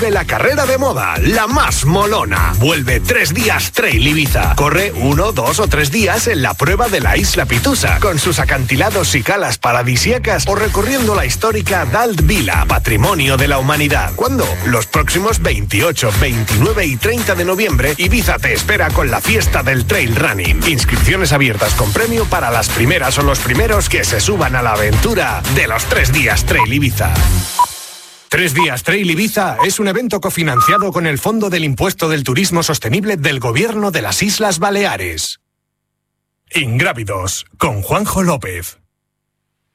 La carrera de moda, la más molona. Vuelve 3 días Trail Ibiza. Corre 1, 2 o 3 días en la prueba de la Isla Pitusa, con sus acantilados y calas paradisíacas, o recorriendo la histórica Dalt Vila, patrimonio de la humanidad. ¿Cuándo? Los próximos 28, 29 y 30 de noviembre, Ibiza te espera con la fiesta del Trail Running. Inscripciones abiertas con premio para las primeras o los primeros que se suban a la aventura de los 3 días Trail Ibiza. 3 días Trail Ibiza es un evento cofinanciado con el Fondo del Impuesto del Turismo Sostenible del Gobierno de las Islas Baleares. Ingrávidos, con Juanjo López.